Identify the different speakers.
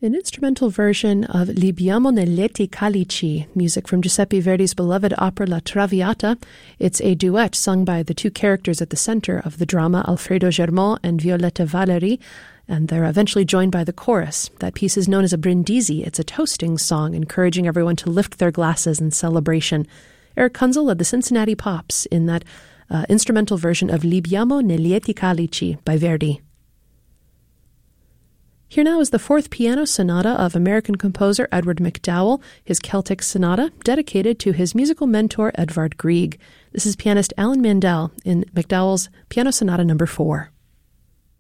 Speaker 1: An instrumental version of L'abbiamo nei letti calici, music from Giuseppe Verdi's beloved opera La Traviata. It's a duet sung by the two characters at the center of the drama, Alfredo Germont and Violetta Valeri, and they're eventually joined by the chorus. That piece is known as a brindisi. It's a toasting song, encouraging everyone to lift their glasses in celebration. Eric Kunzel led the Cincinnati Pops in that instrumental version of L'abbiamo nei letti calici by Verdi. Here now is the fourth piano sonata of American composer Edward MacDowell, his Celtic sonata, dedicated to his musical mentor Edvard Grieg. This is pianist Alan Mandel in MacDowell's Piano Sonata No. 4.